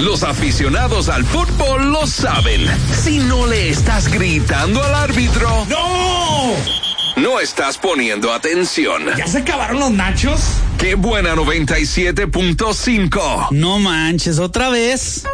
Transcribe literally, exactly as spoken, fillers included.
Los aficionados al fútbol lo saben. Si no le estás gritando al árbitro, ¡no! No estás poniendo atención. ¿Ya se acabaron los nachos? ¡Qué buena noventa y siete punto cinco! No manches, ¿otra vez?